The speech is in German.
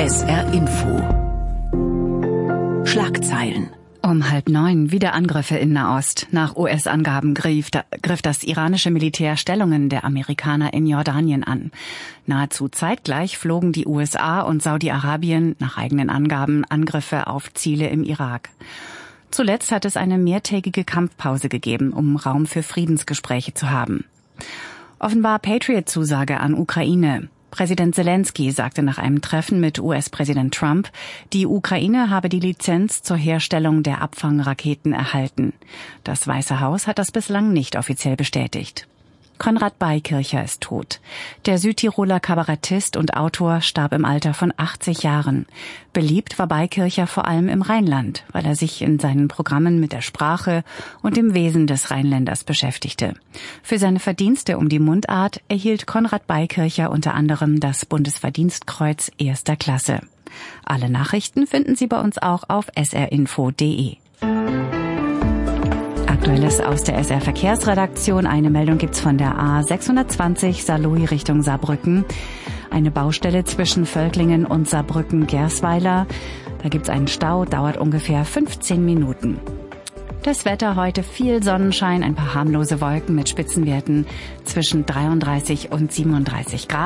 SR Info. Schlagzeilen. Um 8:30 wieder Angriffe in Nahost. Nach US-Angaben griff das iranische Militär Stellungen der Amerikaner in Jordanien an. Nahezu zeitgleich flogen die USA und Saudi-Arabien nach eigenen Angaben Angriffe auf Ziele im Irak. Zuletzt hat es eine mehrtägige Kampfpause gegeben, um Raum für Friedensgespräche zu haben. Offenbar Patriot-Zusage an Ukraine. Präsident Zelensky sagte nach einem Treffen mit US-Präsident Trump, die Ukraine habe die Lizenz zur Herstellung der Abfangraketen erhalten. Das Weiße Haus hat das bislang nicht offiziell bestätigt. Konrad Beikircher ist tot. Der Südtiroler Kabarettist und Autor starb im Alter von 80 Jahren. Beliebt war Beikircher vor allem im Rheinland, weil er sich in seinen Programmen mit der Sprache und dem Wesen des Rheinländers beschäftigte. Für seine Verdienste um die Mundart erhielt Konrad Beikircher unter anderem das Bundesverdienstkreuz 1. Klasse. Alle Nachrichten finden Sie bei uns auch auf srinfo.de. Aktuelles aus der SR Verkehrsredaktion. Eine Meldung gibt's von der A620 Saarlouis Richtung Saarbrücken. Eine Baustelle zwischen Völklingen und Saarbrücken-Gersweiler. Da gibt's einen Stau, dauert ungefähr 15 Minuten. Das Wetter heute: viel Sonnenschein, ein paar harmlose Wolken mit Spitzenwerten zwischen 33 und 37 Grad.